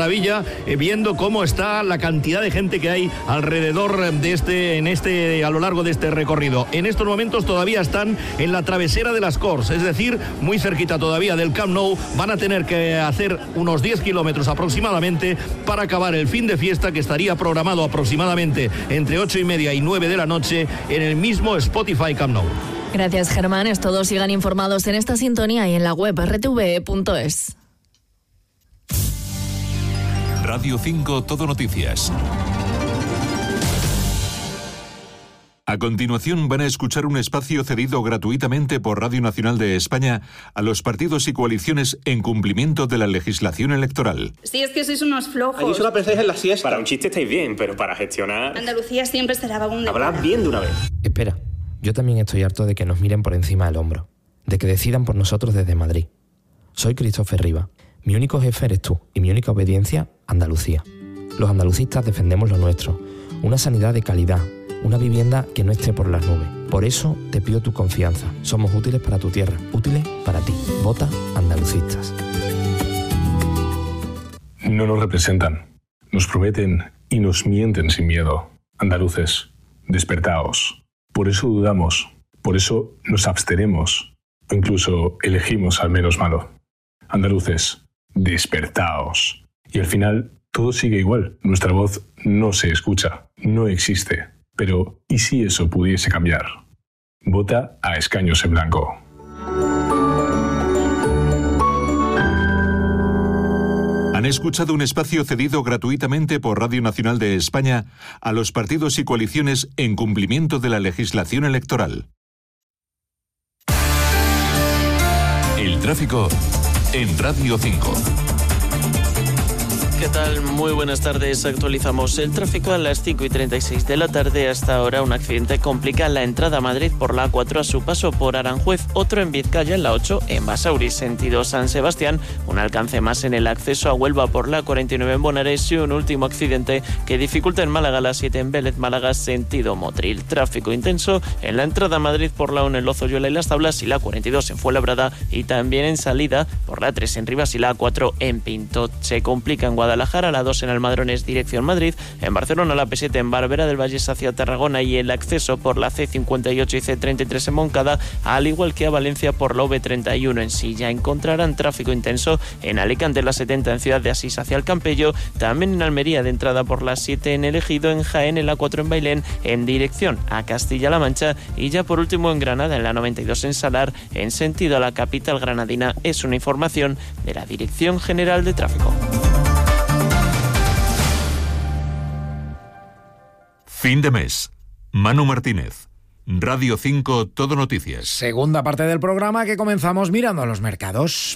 maravilla viendo cómo está la cantidad de gente que hay alrededor de a lo largo de este recorrido. En estos momentos todavía están en la travesera de las Corts, es decir, muy cerquita todavía del Camp Nou. Van a tener que hacer unos 10 kilómetros aproximadamente para acabar el fin de fiesta, que estaría programado aproximadamente entre 8:30 y 9 de la noche en el mismo Spotify Camp Nou. Gracias, Germán. Todos sigan informados en esta sintonía y en la web rtve.es. Radio 5 Todo Noticias. A continuación van a escuchar un espacio cedido gratuitamente por Radio Nacional de España a los partidos y coaliciones en cumplimiento de la legislación electoral. Sí, es que sois unos flojos. Allí solo apreciáis en la siesta. Para un chiste estáis bien, pero para gestionar... Andalucía siempre será vagón de Hablad bien de una vez. Espera, yo también estoy harto de que nos miren por encima del hombro, de que decidan por nosotros desde Madrid. Soy Christopher Riva. Mi único jefe eres tú y mi única obediencia, Andalucía. Los andalucistas defendemos lo nuestro, una sanidad de calidad, una vivienda que no esté por las nubes. Por eso te pido tu confianza. Somos útiles para tu tierra, útiles para ti. Vota andalucistas. No nos representan, nos prometen y nos mienten sin miedo. Andaluces, despertaos. Por eso dudamos, por eso nos abstenemos, o incluso elegimos al menos malo. Andaluces, despertaos. Y al final todo sigue igual. Nuestra voz no se escucha, no existe. Pero, ¿y si eso pudiese cambiar? Vota a escaños en blanco. Han escuchado un espacio cedido gratuitamente por Radio Nacional de España a los partidos y coaliciones en cumplimiento de la legislación electoral. El tráfico en Radio 5. ¿Qué tal? Muy buenas tardes. Actualizamos el tráfico a las 5:36 de la tarde. Hasta ahora un accidente complica la entrada a Madrid por la A4 a su paso por Aranjuez, otro en Vizcaya en la 8 en Basauri, sentido San Sebastián, un alcance más en el acceso a Huelva por la 49 en Bonares y un último accidente que dificulta en Málaga la 7 en Vélez, Málaga, sentido Motril. Tráfico intenso en la entrada a Madrid por la 1 en Lozoyuela y Las Tablas y la 42 en Fuenlabrada y también en salida por la 3 en Rivas y la 4 en Pinto. Se complica en Guadalajara, la 2 en Almadrones, dirección Madrid, en Barcelona la P7 en Barberá del Vallés hacia Tarragona y el acceso por la C58 y C33 en Moncada, al igual que a Valencia por la V31 en Silla. Encontrarán tráfico intenso en Alicante la 70 en Ciudad de Asís hacia el Campello, también en Almería de entrada por la 7 en El Ejido, en Jaén en la 4 en Bailén en dirección a Castilla-La Mancha y ya por último en Granada en la 92 en Salar en sentido a la capital granadina. Es una información de la Dirección General de Tráfico. Fin de mes. Manu Martínez. Radio 5 Todo Noticias. Segunda parte del programa que comenzamos mirando a los mercados.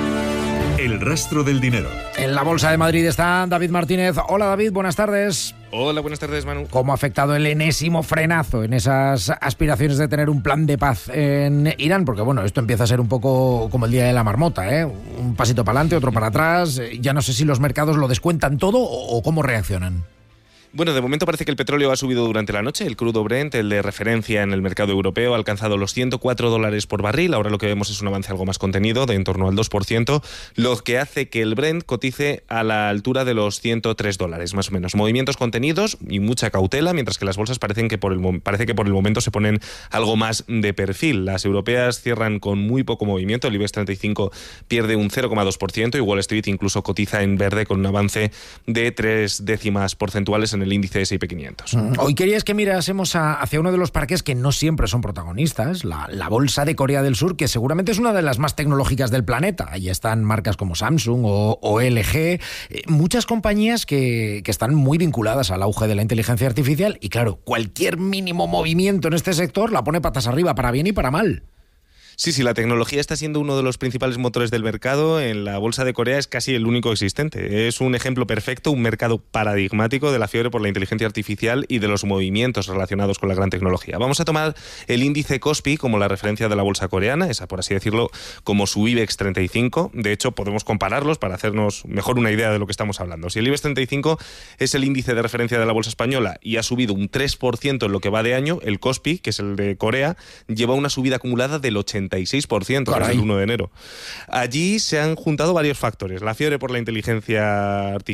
El rastro del dinero. En la Bolsa de Madrid está David Martínez. Hola David, buenas tardes. Hola, buenas tardes, Manu. ¿Cómo ha afectado el enésimo frenazo en esas aspiraciones de tener un plan de paz en Irán? Porque bueno, esto empieza a ser un poco como el día de la marmota, ¿eh? Un pasito para adelante, otro para atrás. Ya no sé si los mercados lo descuentan todo o cómo reaccionan. Bueno, de momento parece que el petróleo ha subido durante la noche. El crudo Brent, el de referencia en el mercado europeo, ha alcanzado los $104 por barril. Ahora lo que vemos es un avance algo más contenido, de en torno al 2%, lo que hace que el Brent cotice a la altura de los $103, más o menos. Movimientos contenidos y mucha cautela, mientras que las bolsas parece que por el momento se ponen algo más de perfil. Las europeas cierran con muy poco movimiento. El IBEX 35 pierde un 0,2% y Wall Street incluso cotiza en verde con un avance de 0,3 décimas porcentuales en el índice S&P 500. Hoy querías que mirásemos hacia uno de los parques que no siempre son protagonistas, la bolsa de Corea del Sur, que seguramente es una de las más tecnológicas del planeta. Ahí están marcas como Samsung o LG, muchas compañías que están muy vinculadas al auge de la inteligencia artificial y claro, cualquier mínimo movimiento en este sector la pone patas arriba, para bien y para mal. Sí, la tecnología está siendo uno de los principales motores del mercado. En la bolsa de Corea es casi el único existente. Es un ejemplo perfecto, un mercado paradigmático de la fiebre por la inteligencia artificial y de los movimientos relacionados con la gran tecnología. Vamos a tomar el índice Kospi como la referencia de la bolsa coreana, esa por así decirlo, como su IBEX 35. De hecho, podemos compararlos para hacernos mejor una idea de lo que estamos hablando. Si el IBEX 35 es el índice de referencia de la bolsa española y ha subido un 3% en lo que va de año, el Kospi, que es el de Corea, lleva una subida acumulada del 86% desde el 1 de enero. Allí se han juntado varios factores. La fiebre por la inteligencia